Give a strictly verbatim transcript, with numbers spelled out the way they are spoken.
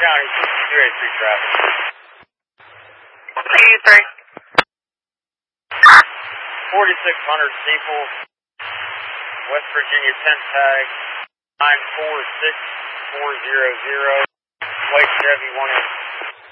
County, two eighty-three traffic. eighty-three. forty-six hundred Steeple, West Virginia tent tag nine four six four zero zero, white Chevy one eight.